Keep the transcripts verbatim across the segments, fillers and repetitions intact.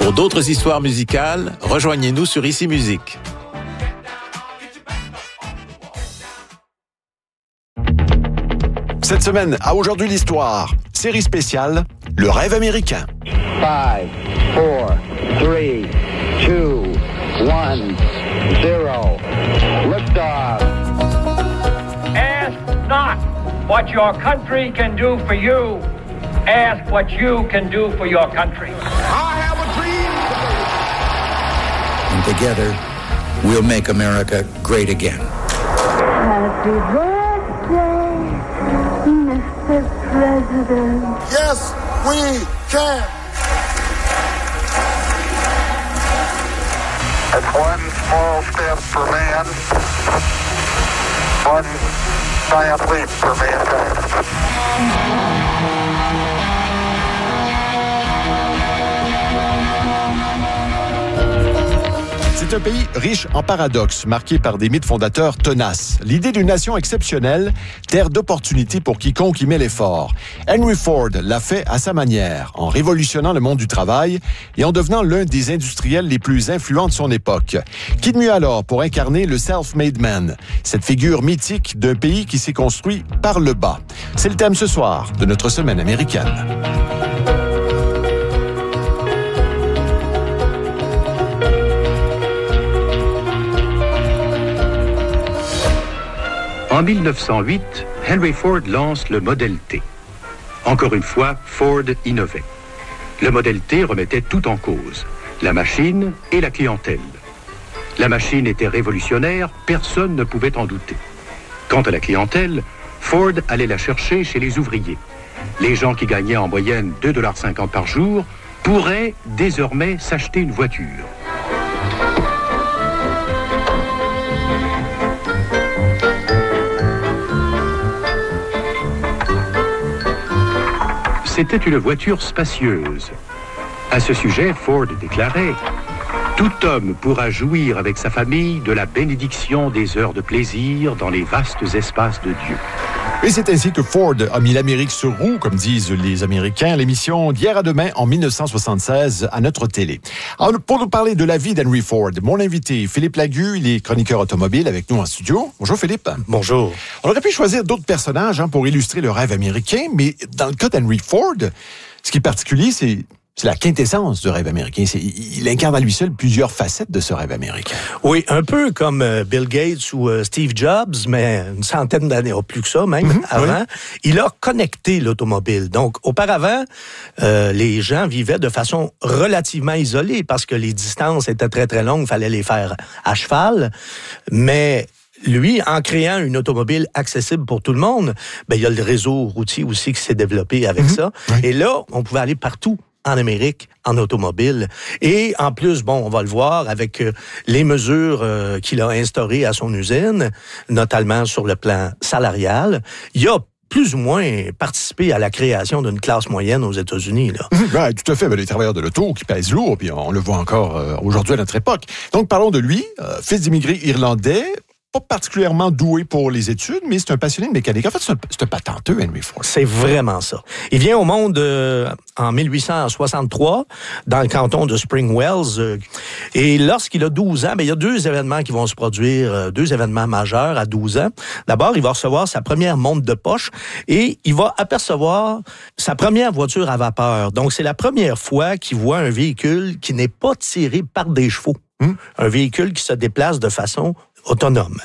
Pour d'autres histoires musicales, rejoignez-nous sur Ici Musique. Cette semaine, à Aujourd'hui l'Histoire, série spéciale, Le rêve américain. Five, four, three, two, one, zero. Liftoff. Ask not what your country can do for you. Ask what you can do for your country. I have a dream. And together, we'll make America great again. Happy birthday, Mister President. Yes, we can. It's one small step for man, one giant leap for mankind. C'est un pays riche en paradoxes, marqué par des mythes fondateurs tenaces. L'idée d'une nation exceptionnelle, terre d'opportunités pour quiconque y met l'effort. Henry Ford l'a fait à sa manière, en révolutionnant le monde du travail et en devenant l'un des industriels les plus influents de son époque. Qui de mieux alors pour incarner le self-made man, cette figure mythique d'un pays qui s'est construit par le bas. C'est le thème ce soir de notre semaine américaine. En mille neuf cent huit, Henry Ford lance le Model T. Encore une fois, Ford innovait. Le Model T remettait tout en cause, la machine et la clientèle. La machine était révolutionnaire, personne ne pouvait en douter. Quant à la clientèle, Ford allait la chercher chez les ouvriers. Les gens qui gagnaient en moyenne deux dollars cinquante par jour pourraient désormais s'acheter une voiture. C'était une voiture spacieuse. À ce sujet, Ford déclarait « Tout homme pourra jouir avec sa famille de la bénédiction des heures de plaisir dans les vastes espaces de Dieu. » Et c'est ainsi que Ford a mis l'Amérique sur roue, comme disent les Américains, l'émission d'hier à demain en mille neuf cent soixante-seize à notre télé. Alors, pour nous parler de la vie d'Henry Ford, mon invité, Philippe Lagu, il est chroniqueur automobile avec nous en studio. Bonjour Philippe. Bonjour. On aurait pu choisir d'autres personnages hein, pour illustrer le rêve américain, mais dans le cas d'Henry Ford, ce qui est particulier, c'est... C'est la quintessence du rêve américain. C'est, il incarne à lui seul plusieurs facettes de ce rêve américain. Oui, un peu comme euh, Bill Gates ou euh, Steve Jobs, mais une centaine d'années, ou plus que ça même, mm-hmm, avant. Oui. Il a connecté l'automobile. Donc, auparavant, euh, les gens vivaient de façon relativement isolée parce que les distances étaient très, très longues. Il fallait les faire à cheval. Mais... Lui, en créant une automobile accessible pour tout le monde, ben, il y a le réseau routier aussi qui s'est développé avec mm-hmm. ça. Oui. Et là, on pouvait aller partout en Amérique, en automobile. Et en plus, bon, on va le voir avec euh, les mesures euh, qu'il a instaurées à son usine, notamment sur le plan salarial. Il y a plus ou moins participé à la création d'une classe moyenne aux États-Unis. Là. Mmh, ouais, tout à fait. Ben, les travailleurs de l'auto qui pèsent lourd, puis on le voit encore euh, aujourd'hui à notre époque. Donc, parlons de lui, euh, fils d'immigrés irlandais, pas particulièrement doué pour les études, mais c'est un passionné de mécanique. En fait, c'est un, c'est un patenteux, Henry Ford. C'est vraiment ça. Il vient au monde euh, en mille huit cent soixante-trois, dans le canton de Spring Wells. Euh, et lorsqu'il a douze ans, ben, il y a deux événements qui vont se produire, euh, deux événements majeurs à douze ans. D'abord, il va recevoir sa première montre de poche et il va apercevoir sa première voiture à vapeur. Donc, c'est la première fois qu'il voit un véhicule qui n'est pas tiré par des chevaux. Hum? Un véhicule qui se déplace de façon autonome.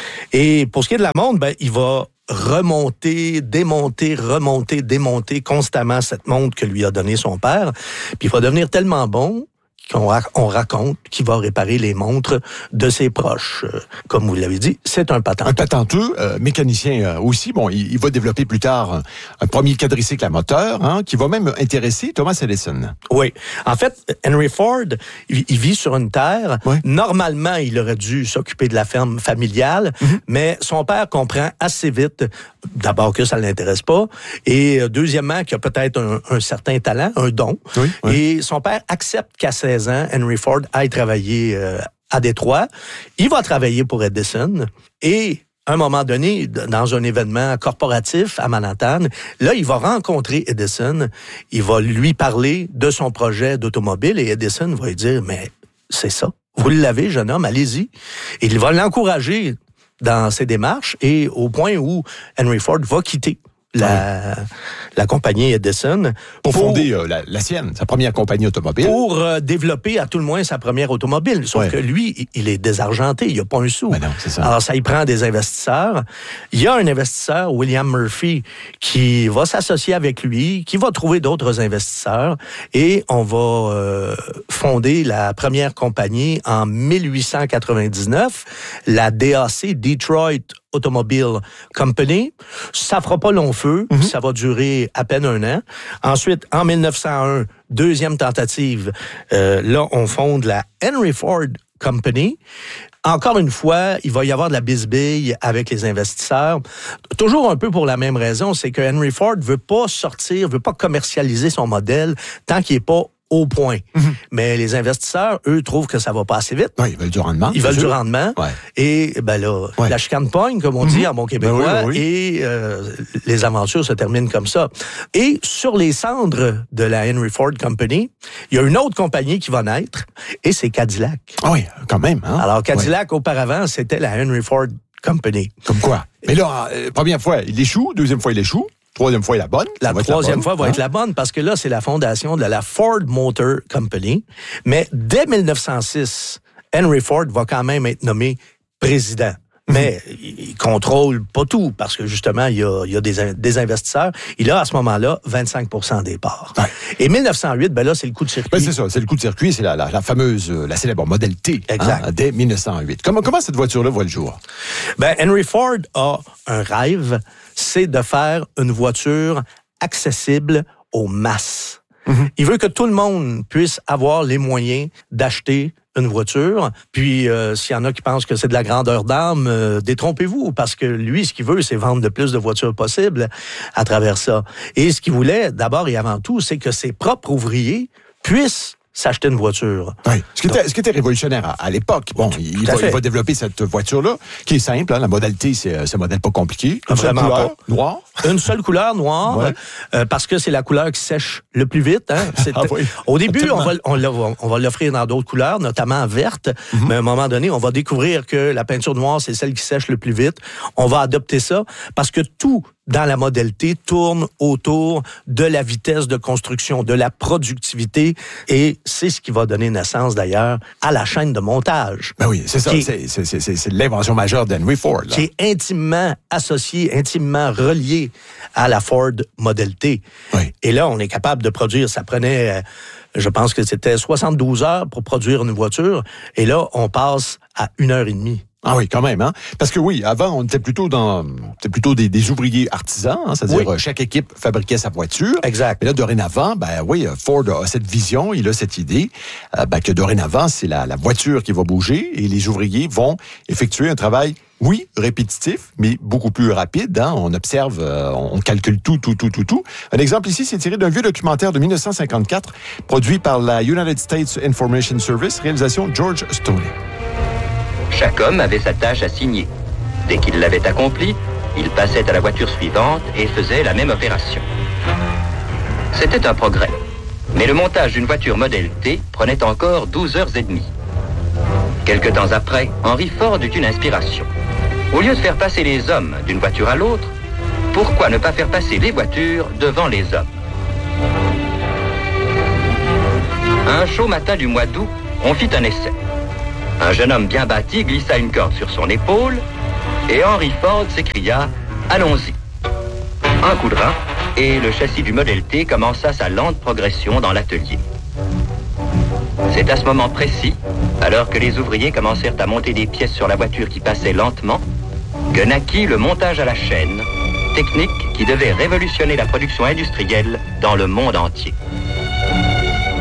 Et pour ce qui est de la montre, ben, il va remonter, démonter, remonter, démonter constamment cette montre que lui a donnée son père. Puis il va devenir tellement bon qu'on ra- on raconte qu'il va réparer les montres de ses proches. Euh, comme vous l'avez dit, c'est un patenteux. Un patenteux, euh, mécanicien euh, aussi. Bon, il, il va développer plus tard un, un premier quadricycle à moteur, hein, qui va même intéresser Thomas Edison. Oui. En fait, Henry Ford, il, il vit sur une terre. Oui. Normalement, il aurait dû s'occuper de la ferme familiale, mm-hmm. mais son père comprend assez vite, d'abord que ça ne l'intéresse pas, et euh, deuxièmement, qu'il a peut-être un, un certain talent, un don. Oui, oui. Et son père accepte qu'à seize ans, Henry Ford aille travailler euh, à Détroit. Il va travailler pour Edison et à un moment donné, dans un événement corporatif à Manhattan, là, il va rencontrer Edison, il va lui parler de son projet d'automobile et Edison va lui dire, mais c'est ça, vous l'avez, jeune homme, allez-y. Et il va l'encourager dans ses démarches et au point où Henry Ford va quitter La, la compagnie Edison. Pour, pour fonder euh, la, la sienne, sa première compagnie automobile. Pour euh, développer à tout le moins sa première automobile. Sauf ouais. que lui, il est désargenté, il n'a pas un sou. Ben non, c'est ça. Alors, ça y prend des investisseurs. Il y a un investisseur, William Murphy, qui va s'associer avec lui, qui va trouver d'autres investisseurs et on va euh, fonder la première compagnie en mille huit cent quatre-vingt-dix-neuf, la D A C, Detroit Automobile Company. Ça fera pas long feu, mm-hmm. ça va durer à peine un an. Ensuite, en mille neuf cent un, deuxième tentative, euh, là, on fonde la Henry Ford Company. Encore une fois, il va y avoir de la bisbille avec les investisseurs. Toujours un peu pour la même raison, c'est que Henry Ford veut pas sortir, veut pas commercialiser son modèle tant qu'il est pas au point. Mm-hmm. Mais les investisseurs, eux, trouvent que ça va pas assez vite. Oui, ils veulent du rendement. Ils veulent sûr. du rendement. Ouais. Et ben là, ouais. la chicane pogne, comme on mm-hmm. dit en bon québécois, ben oui, oui, oui. et euh, les aventures se terminent comme ça. Et sur les cendres de la Henry Ford Company, il y a une autre compagnie qui va naître, et c'est Cadillac. Ah oui, quand même. Hein? Alors, Cadillac, ouais. auparavant, c'était la Henry Ford Company. Comme quoi? Mais là, euh, première fois, il échoue. Deuxième fois, il échoue. Troisième fois est la bonne. La troisième la fois va hein? être la bonne parce que là, c'est la fondation de la Ford Motor Company. Mais dès mille neuf cent six, Henry Ford va quand même être nommé président. Mais mmh. il contrôle pas tout parce que justement, il y a, il y a des, des investisseurs. Il a à ce moment-là vingt-cinq pour cent des parts. Ouais. Et mille neuf cent huit, ben là, c'est le coup de circuit. Ben c'est ça, c'est le coup de circuit, c'est la, la, la fameuse, la célèbre Model T. Exact. Hein, dès mille neuf cent huit. Comment, comment cette voiture-là voit le jour? Ben, Henry Ford a un rêve, c'est de faire une voiture accessible aux masses. Mm-hmm. Il veut que tout le monde puisse avoir les moyens d'acheter une voiture. Puis, euh, s'il y en a qui pensent que c'est de la grandeur d'âme, euh, détrompez-vous, parce que lui, ce qu'il veut, c'est vendre le plus de voitures possible à travers ça. Et ce qu'il voulait, d'abord et avant tout, c'est que ses propres ouvriers puissent s'acheter une voiture. Oui. Ce qui était, ce qui était révolutionnaire à, à l'époque. Bon, il va, il va développer cette voiture-là, qui est simple. Hein, la Model T, c'est, c'est un modèle pas compliqué. Une seule couleur, noire. Une seule couleur, noire, ouais. euh, parce que c'est la couleur qui sèche le plus vite. Hein. Ah oui, au début, on va, on, on va l'offrir dans d'autres couleurs, notamment verte, mm-hmm. mais à un moment donné, on va découvrir que la peinture noire, c'est celle qui sèche le plus vite. On va adopter ça, parce que tout dans la Model T tourne autour de la vitesse de construction, de la productivité, et c'est ce qui va donner naissance, d'ailleurs, à la chaîne de montage. Ben oui, c'est ça. Est, c'est, c'est, c'est, c'est l'invention majeure d'Henry Ford. Là. Qui est intimement associée, intimement reliée à la Ford Model T. Oui. Et là, on est capable de produire. Ça prenait, je pense que c'était soixante-douze heures pour produire une voiture, et là, on passe à une heure et demie. Ah oui, quand même, hein. Parce que oui, avant, on était plutôt dans, c'était plutôt des, des ouvriers artisans, hein, c'est-à-dire oui. chaque équipe fabriquait sa voiture. Exact. Mais là, dorénavant, ben oui, Ford a cette vision, il a cette idée, euh, ben, que dorénavant, c'est la, la voiture qui va bouger et les ouvriers vont effectuer un travail, oui, répétitif, mais beaucoup plus rapide. Hein. On observe, euh, on calcule tout, tout, tout, tout, tout. Un exemple ici, c'est tiré d'un vieux documentaire de dix-neuf cent cinquante-quatre, produit par la United States Information Service, réalisation George Stoney. Chaque homme avait sa tâche assignée. Dès qu'il l'avait accomplie, il passait à la voiture suivante et faisait la même opération. C'était un progrès. Mais le montage d'une voiture Model T prenait encore douze heures et demie. Quelque temps après, Henry Ford eut une inspiration. Au lieu de faire passer les hommes d'une voiture à l'autre, pourquoi ne pas faire passer les voitures devant les hommes? Un chaud matin du mois d'août, on fit un essai. Un jeune homme bien bâti glissa une corde sur son épaule et Henry Ford s'écria « Allons-y ». Un coup de rein et le châssis du Model T commença sa lente progression dans l'atelier. C'est à ce moment précis, alors que les ouvriers commencèrent à monter des pièces sur la voiture qui passait lentement, que naquit le montage à la chaîne, technique qui devait révolutionner la production industrielle dans le monde entier.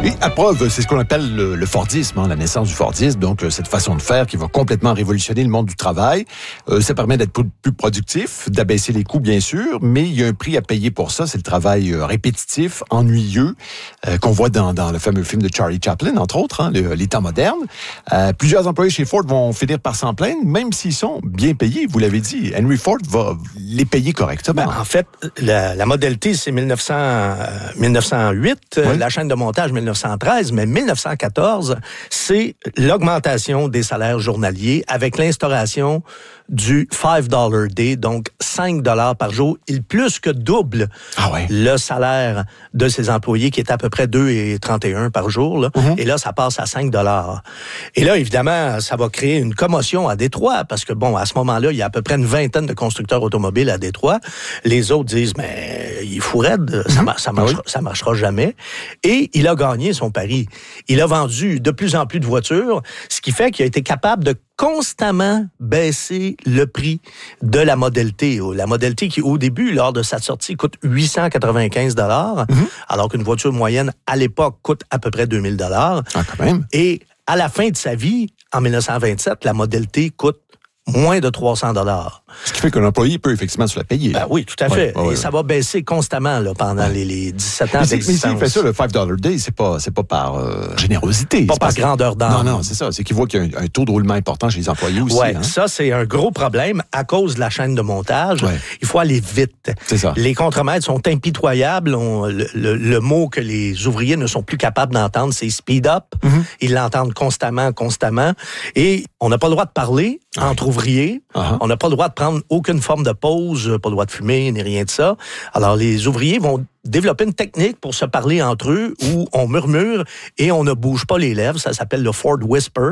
Et à preuve, c'est ce qu'on appelle le, le Fordisme, hein, la naissance du Fordisme, donc euh, cette façon de faire qui va complètement révolutionner le monde du travail. Euh, ça permet d'être plus, plus productif, d'abaisser les coûts, bien sûr, mais il y a un prix à payer pour ça, c'est le travail euh, répétitif, ennuyeux, euh, qu'on voit dans, dans le fameux film de Charlie Chaplin, entre autres, hein, le, les temps modernes. Euh, plusieurs employés chez Ford vont finir par s'en plaindre, même s'ils sont bien payés, vous l'avez dit. Henry Ford va les payer correctement. Ben, en fait, la, la Model T, c'est mille neuf cents, euh, mille neuf cent huit, oui. La chaîne de montage mille neuf cent treize, mais mille neuf cent quatorze, c'est l'augmentation des salaires journaliers avec l'instauration du five dollar day, donc cinq dollars par jour. Il plus que double ah ouais. le salaire de ses employés qui est à peu près deux virgule trente et un par jour. Là. Mm-hmm. Et là, ça passe à cinq dollars. Et là, évidemment, ça va créer une commotion à Détroit parce que, bon, à ce moment-là, il y a à peu près une vingtaine de constructeurs automobiles à Détroit. Les autres disent, mais il est fou raide, ça, mm-hmm. ça, marchera, ah oui. ça marchera jamais. Et il a gagné son pari. Il a vendu de plus en plus de voitures, ce qui fait qu'il a été capable de constamment baisser le prix de la Model T. La Model T qui, au début, lors de sa sortie, coûte huit cent quatre-vingt-quinze dollars, mm-hmm. alors qu'une voiture moyenne, à l'époque, coûte à peu près deux mille dollars. Ah, quand même. Et à la fin de sa vie, en mille neuf cent vingt-sept, la Model T coûte moins de trois cents dollars. Ce qui fait qu'un employé peut effectivement se la payer. Ben oui, tout à fait. Ouais, ouais, et ouais. ça va baisser constamment là, pendant ouais. les, les dix-sept ans mais d'existence. Mais s'il fait ça, le five dollar day, c'est pas, c'est pas par euh, générosité. Pas par grandeur d'âme. Non, non, c'est ça. C'est qu'il voit qu'il y a un, un taux de roulement important chez les employés aussi. Oui, hein? Ça, c'est un gros problème à cause de la chaîne de montage. Ouais. Il faut aller vite. C'est ça. Les contremaîtres sont impitoyables. On, le, le, le mot que les ouvriers ne sont plus capables d'entendre, c'est speed up. Mm-hmm. Ils l'entendent constamment, constamment. Et on n'a pas le droit de parler ouais. entre ouvriers. Uh-huh. On n'a pas le droit de prendre aucune forme de pause, pas le droit de fumer, ni rien de ça. Alors, les ouvriers vont développer une technique pour se parler entre eux où on murmure et on ne bouge pas les lèvres. Ça s'appelle le Ford Whisper.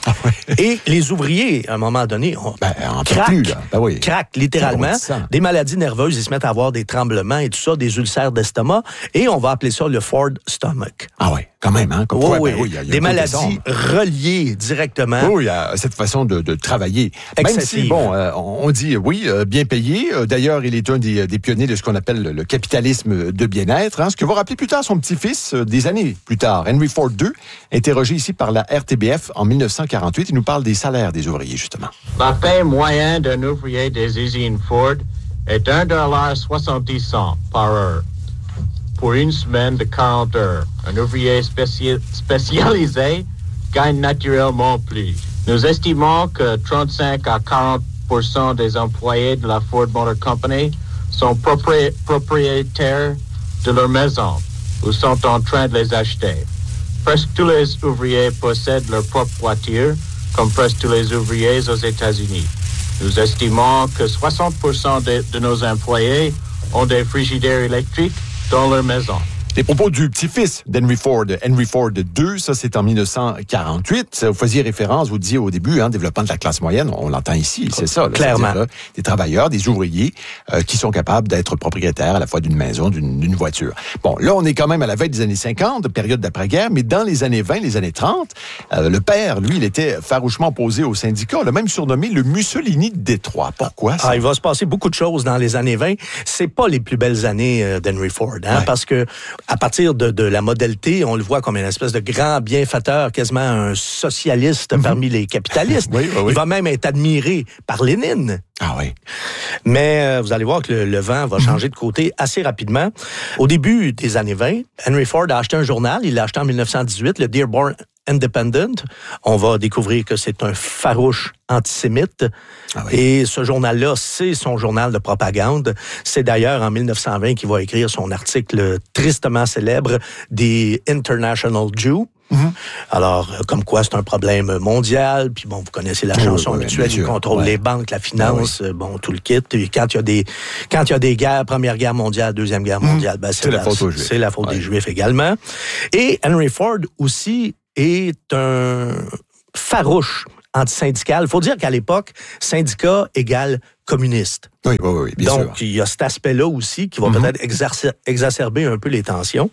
Et les ouvriers, à un moment donné, on ben, craquent, ben oui. craquent littéralement. Des maladies nerveuses, ils se mettent à avoir des tremblements et tout ça, des ulcères d'estomac. Et on va appeler ça le Ford Stomach. Ah oui, quand même. Hein? Comme oh, quoi, oui, ben, oui, y a, y a des maladies reliées directement. Oui, il y a cette façon de, de travailler. Excessive. Même si, bon, euh, on dit, oui, euh, bien payé. Euh, d'ailleurs, il est un des, des pionniers de ce qu'on appelle le, le capitalisme de bien-être. Hein, ce que va rappeler plus tard son petit-fils, euh, des années plus tard, Henry Ford deux, interrogé ici par la R T B F en mille neuf cent quarante-huit. Il nous parle des salaires des ouvriers, justement. La paie moyenne d'un ouvrier des usines Ford est un dollar soixante-dix par heure pour une semaine de quarante heures. Un ouvrier spéci- spécialisé gagne naturellement plus. Nous estimons que trente-cinq à quarante pour cent des employés de la Ford Motor Company sont propri- propriétaires de leur maison ou sont en train de les acheter. Presque tous les ouvriers possèdent leur propre voiture, comme presque tous les ouvriers aux États-Unis. Nous estimons que soixante pour cent de, de nos employés ont des frigidaires électriques dans leur maison. Les propos du petit-fils d'Henry Ford, Henry Ford deux, ça c'est en mille neuf cent quarante-huit. Vous faisiez référence, vous disiez au début, hein, développement de la classe moyenne, on l'entend ici, c'est ça. Là, clairement. Là, des travailleurs, des ouvriers euh, qui sont capables d'être propriétaires à la fois d'une maison, d'une, d'une voiture. Bon, là on est quand même à la veille des années cinquante, période d'après-guerre, mais dans les années vingt, les années trente, euh, le père, lui, il était farouchement opposé au syndicat, le même surnommé le Mussolini de Détroit. Pourquoi ça? Ah, il va se passer beaucoup de choses dans les années vingt. C'est pas les plus belles années euh, d'Henry Ford, hein, ouais. parce que à partir de, de la Model T, on le voit comme une espèce de grand bienfaiteur, quasiment un socialiste mm-hmm. parmi les capitalistes. oui, oui, oui. Il va même être admiré par Lénine. Ah oui. Mais euh, vous allez voir que le, le vent va changer de côté assez rapidement. Au début des années vingt, Henry Ford a acheté un journal. Il l'a acheté en mille neuf cent dix-huit, le Dearborn Independent. On va découvrir que c'est un farouche antisémite. Ah oui. Et ce journal-là, c'est son journal de propagande. C'est d'ailleurs en mille neuf cent vingt qu'il va écrire son article tristement célèbre des International Jew. Mm-hmm. Alors, comme quoi c'est un problème mondial, puis bon, vous connaissez la chanson oui, oui, habituelle, il contrôle ouais. les banques, la finance, oui. bon, tout le kit. Et quand il y a des, quand il y a des guerres, Première Guerre mondiale, Deuxième Guerre mondiale, mm-hmm. ben, c'est, c'est la, la faute aux Juifs. C'est la faute ouais. des Juifs également. Et Henry Ford aussi est un farouche antisyndical. Il faut dire qu'à l'époque, syndicat égale communiste. Oui, oui, oui, bien Donc, sûr. il y a cet aspect-là aussi qui va mm-hmm. peut-être exercer, exacerber un peu les tensions.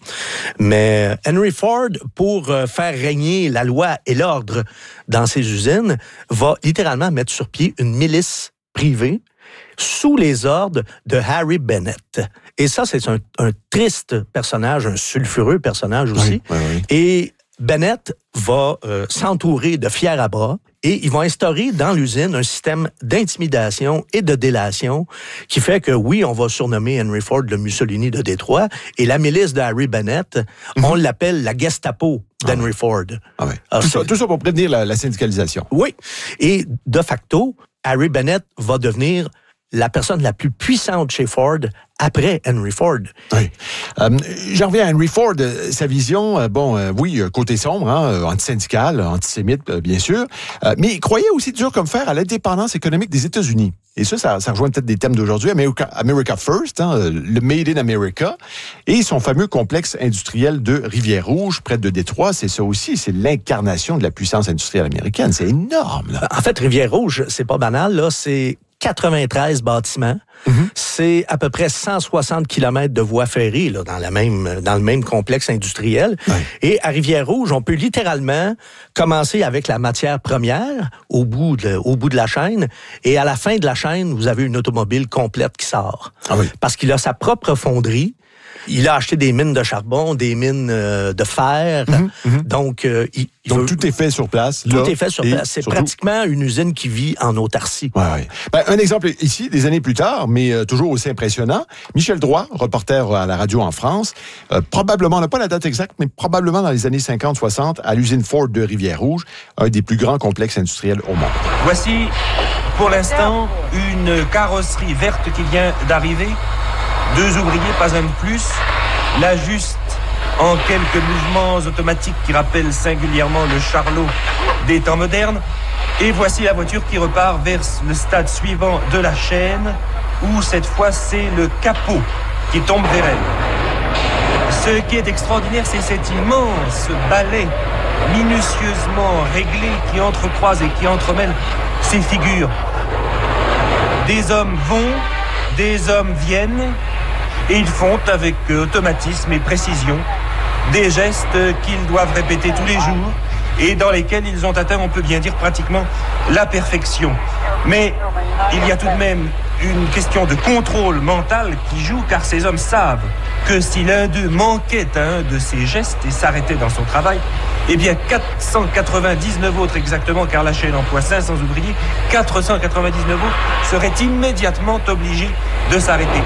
Mais Henry Ford, pour faire régner la loi et l'ordre dans ses usines, va littéralement mettre sur pied une milice privée sous les ordres de Harry Bennett. Et ça, c'est un, un triste personnage, un sulfureux personnage aussi. Oui, oui, oui. Et Bennett va euh, s'entourer de fiers à bras et ils vont instaurer dans l'usine un système d'intimidation et de délation qui fait que, oui, on va surnommer Henry Ford le Mussolini de Détroit et la milice de Harry Bennett, mm-hmm. on l'appelle la Gestapo d'Henry ah ouais. Ford. Ah ouais. Alors, tout, ça, tout ça pour prévenir la, la syndicalisation. Oui. Et de facto, Harry Bennett va devenir la personne la plus puissante chez Ford après Henry Ford. Oui. Euh, J'en reviens à Henry Ford. Sa vision, euh, bon, euh, oui, côté sombre, hein, antisyndical, antisémite, euh, bien sûr, euh, mais il croyait aussi dur comme fer à l'indépendance économique des États-Unis. Et ça, ça, ça rejoint peut-être des thèmes d'aujourd'hui. America, America First, hein, le Made in America, et son fameux complexe industriel de Rivière-Rouge, près de Détroit, c'est ça aussi, c'est l'incarnation de la puissance industrielle américaine. C'est énorme, là. En fait, Rivière-Rouge, c'est pas banal, là, c'est quatre-vingt-treize bâtiments. Mm-hmm. C'est à peu près cent soixante kilomètres de voies ferrées là, dans, la même, dans le même complexe industriel. Ouais. Et à Rivière-Rouge, on peut littéralement commencer avec la matière première au bout, de, au bout de la chaîne. Et à la fin de la chaîne, vous avez une automobile complète qui sort. Ah oui. Parce qu'il a sa propre fonderie. Il a acheté des mines de charbon, des mines euh, de fer. Mmh, mmh. Donc, euh, il, il Donc veut... tout est fait sur place. Tout là, est fait sur place. C'est surtout... pratiquement une usine qui vit en autarcie. Ouais, ouais. Ben, un exemple ici, des années plus tard, mais euh, toujours aussi impressionnant. Michel Droit, reporter à la radio en France, euh, probablement, on n'a pas la date exacte, mais probablement dans les années cinquante soixante, à l'usine Ford de Rivière-Rouge, un des plus grands complexes industriels au monde. Voici, pour l'instant, une carrosserie verte qui vient d'arriver. Deux ouvriers, pas un de plus, l'ajustent en quelques mouvements automatiques qui rappellent singulièrement le charlot des temps modernes. Et voici la voiture qui repart vers le stade suivant de la chaîne, où cette fois c'est le capot qui tombe vers elle. Ce qui est extraordinaire, c'est cet immense balai minutieusement réglé qui entrecroise et qui entremêle ces figures. Des hommes vont, des hommes viennent, et ils font avec automatisme et précision des gestes qu'ils doivent répéter tous les jours et dans lesquels ils ont atteint, on peut bien dire, pratiquement la perfection. Mais il y a tout de même une question de contrôle mental qui joue, car ces hommes savent que si l'un d'eux manquait à un de ces gestes et s'arrêtait dans son travail, eh bien quatre cent quatre-vingt-dix-neuf autres exactement, car la chaîne emploie cinq cents ouvriers, quatre cent quatre-vingt-dix-neuf autres seraient immédiatement obligés de s'arrêter.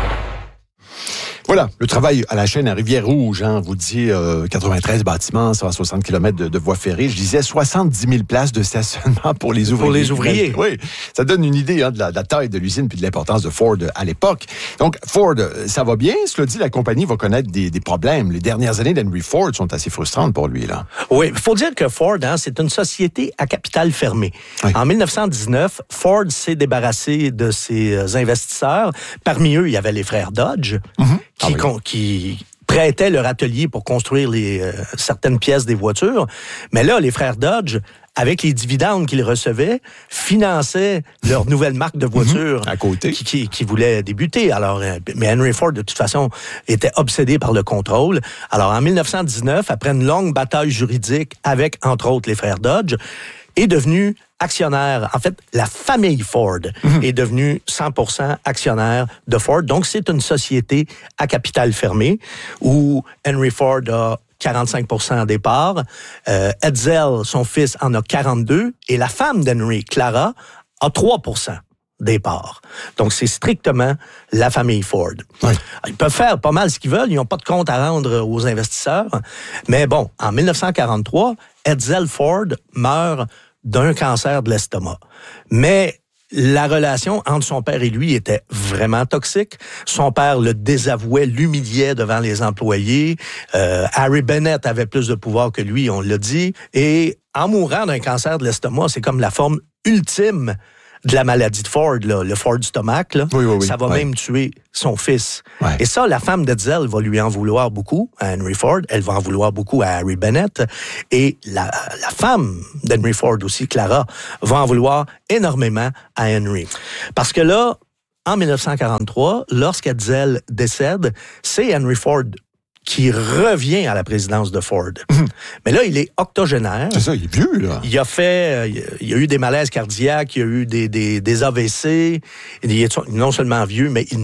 Voilà, le travail à la chaîne à Rivière-Rouge, hein, vous disiez euh, quatre-vingt-treize bâtiments, cent soixante kilomètres de, de voies ferrées. Je disais soixante-dix mille places de stationnement pour les ouvriers. Pour les ouvriers. Oui, ça donne une idée hein, de, la, de la taille de l'usine puis de l'importance de Ford à l'époque. Donc, Ford, ça va bien. Cela dit, la compagnie va connaître des, des problèmes. Les dernières années d'Henry Ford sont assez frustrantes pour lui, là. Oui, il faut dire que Ford, hein, c'est une société à capital fermé. Oui. En mille neuf cent dix-neuf, Ford s'est débarrassé de ses investisseurs. Parmi eux, il y avait les frères Dodge. Mm-hmm. Qui, ah oui. qui prêtaient leur atelier pour construire les, euh, certaines pièces des voitures. Mais là, les frères Dodge, avec les dividendes qu'ils recevaient, finançaient leur nouvelle marque de voiture mmh, à côté. Qui, qui, qui voulait débuter. Alors, euh, mais Henry Ford, de toute façon, était obsédé par le contrôle. Alors, en mille neuf cent dix-neuf, après une longue bataille juridique avec, entre autres, les frères Dodge, est devenu actionnaire. En fait, la famille Ford mmh. est devenue cent pour cent actionnaire de Ford. Donc, c'est une société à capital fermé où Henry Ford a quarante-cinq pour cent des parts. Euh, Edsel, son fils, en a quarante-deux. Et la femme d'Henry, Clara, a trois pour cent des parts. Donc, c'est strictement la famille Ford. Oui. Ils peuvent faire pas mal ce qu'ils veulent. Ils n'ont pas de compte à rendre aux investisseurs. Mais bon, en mille neuf cent quarante-trois, Edsel Ford meurt d'un cancer de l'estomac. Mais la relation entre son père et lui était vraiment toxique. Son père le désavouait, l'humiliait devant les employés. Euh, Harry Bennett avait plus de pouvoir que lui, on l'a dit. Et en mourant d'un cancer de l'estomac, c'est comme la forme ultime de la maladie de Ford, là, le Ford stomach, là, oui, oui, oui. ça va ouais. même tuer son fils. Ouais. Et ça, la femme d'Edsel va lui en vouloir beaucoup à Henry Ford. Elle va en vouloir beaucoup à Harry Bennett. Et la, la femme d'Henry Ford aussi, Clara, va en vouloir énormément à Henry. Parce que là, en mille neuf cent quarante-trois, lorsqu'Edsel décède, c'est Henry Ford qui revient à la présidence de Ford. Mmh. Mais là, il est octogénaire. C'est ça, il est vieux, là. Il a fait, il y a eu des malaises cardiaques, il y a eu des, des, des A V C. Il est non seulement vieux, mais il n'est plus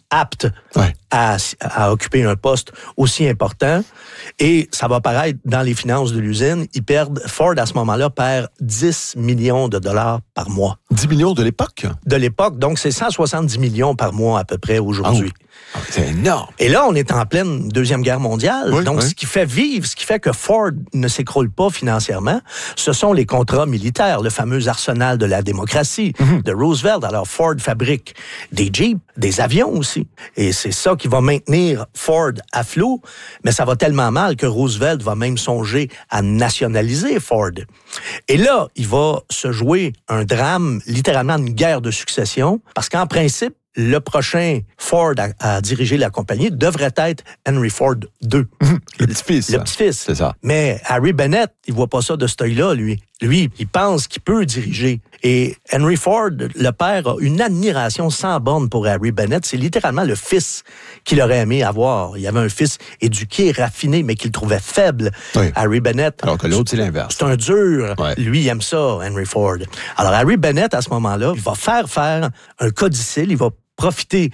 aptes ouais. à, à occuper un poste aussi important. Et ça va paraître dans les finances de l'usine. Ils perdent, Ford, à ce moment-là, perd dix millions de dollars par mois. dix millions de l'époque? De l'époque. Donc, c'est cent soixante-dix millions par mois à peu près aujourd'hui. Ah oui. C'est énorme. Et là, on est en pleine Deuxième Guerre mondiale. Oui, Donc, oui. ce qui fait vivre, ce qui fait que Ford ne s'écroule pas financièrement, ce sont les contrats militaires, le fameux arsenal de la démocratie mm-hmm. de Roosevelt. Alors, Ford fabrique des Jeeps, des avions aussi. Et c'est ça qui va maintenir Ford à flot. Mais ça va tellement mal que Roosevelt va même songer à nationaliser Ford. Et là, il va se jouer un drame, littéralement une guerre de succession, parce qu'en principe, le prochain Ford à, à diriger la compagnie devrait être Henry Ford deux. Mmh, le petit-fils. Le petit-fils. C'est ça. Mais Harry Bennett, il voit pas ça de cet œil-là, lui. Lui, il pense qu'il peut diriger. Et Henry Ford, le père, a une admiration sans borne pour Harry Bennett. C'est littéralement le fils qu'il aurait aimé avoir. Il y avait un fils éduqué, raffiné, mais qu'il trouvait faible, oui. Harry Bennett. Alors que l'autre, c'est l'inverse. C'est un dur. Ouais. Lui, il aime ça, Henry Ford. Alors, Harry Bennett, à ce moment-là, il va faire faire un codicille, il va profiter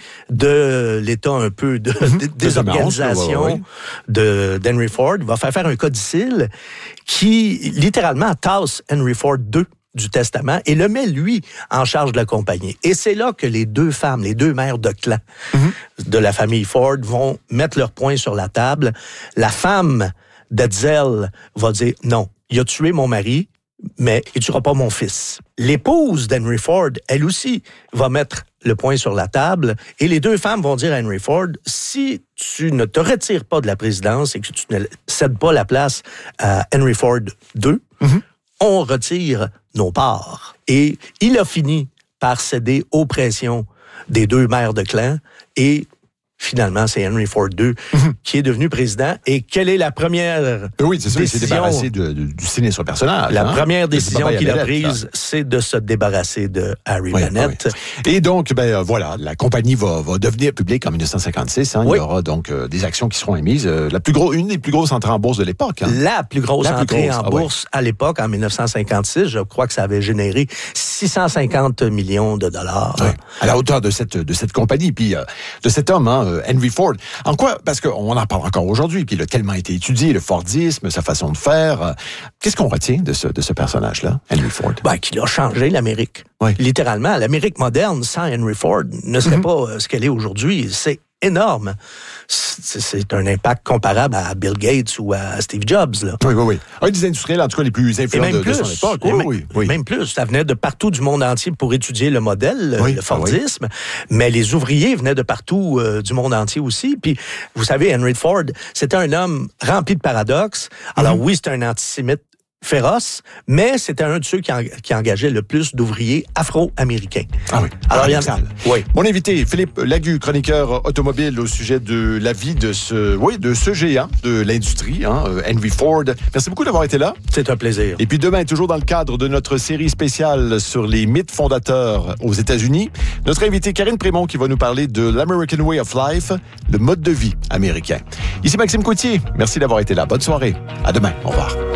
de l'état un peu de, mm-hmm. de désorganisation ouais, ouais, ouais. de d'Henry Ford. Il va faire faire un codicille qui, littéralement, tasse Henry Ford deux du testament et le met, lui, en charge de la compagnie. Et c'est là que les deux femmes, les deux mères de clan mm-hmm. de la famille Ford vont mettre leur poing sur la table. La femme d'Etzel va dire « Non, il a tué mon mari, mais il ne tuera pas mon fils. » L'épouse d'Henry Ford, elle aussi, va mettre le poing sur la table et les deux femmes vont dire à Henry Ford, si tu ne te retires pas de la présidence et que tu ne cèdes pas la place à Henry Ford deux, mm-hmm. on retire nos parts. Et il a fini par céder aux pressions des deux mères de clan et finalement, c'est Henry Ford deux mm-hmm. qui est devenu président. Et quelle est la première oui, c'est ça, décision? Il s'est débarrassé de, de, du sinistre personnage. La hein? première décision qu'il a prise, là. c'est de se débarrasser de Harry oui, Bennett. Oui. Et donc, ben voilà, la compagnie va, va devenir publique en dix-neuf cent cinquante-six. Hein, oui. Il y aura donc euh, des actions qui seront émises. Euh, la plus gros, une des plus grosses entrées en bourse de l'époque. Hein? La plus grosse la entrée plus grosse. en ah, bourse oui. à l'époque, en dix-neuf cent cinquante-six. Je crois que ça avait généré six cent cinquante millions de dollars. Oui. À la hauteur de cette, de cette compagnie, puis euh, de cet homme, hein, Henry Ford. En quoi? Parce qu'on en parle encore aujourd'hui, puis il a tellement été étudié, le Fordisme, sa façon de faire. Qu'est-ce qu'on retient de ce, de ce personnage-là, Henry Ford? Ben, qu'il a changé l'Amérique. Oui. Littéralement, l'Amérique moderne, sans Henry Ford, ne serait mm-hmm. pas ce qu'elle est aujourd'hui. C'est énorme. C'est, c'est un impact comparable à Bill Gates ou à Steve Jobs. Là. Oui, oui, oui. Un des industriels, en tout cas, les plus influents de, de son époque. Oui, même, oui, oui. même plus. Ça venait de partout du monde entier pour étudier le modèle, oui, le Fordisme. Ah, oui. Mais les ouvriers venaient de partout euh, du monde entier aussi. Puis, vous savez, Henry Ford, c'était un homme rempli de paradoxes. Alors mm-hmm. oui, c'était un antisémite féroce, mais c'était un de ceux qui, en, qui engageait le plus d'ouvriers afro-américains. Ah oui. Alors, il y en a. Oui. Mon invité, Philippe Lagu, chroniqueur automobile au sujet de la vie de ce, oui, de ce géant de l'industrie, hein, Henry Ford. Merci beaucoup d'avoir été là. C'est un plaisir. Et puis demain, toujours dans le cadre de notre série spéciale sur les mythes fondateurs aux États-Unis, notre invitée Karine Prémont qui va nous parler de l'American Way of Life, le mode de vie américain. Ici Maxime Coutier. Merci d'avoir été là. Bonne soirée. À demain. Au revoir.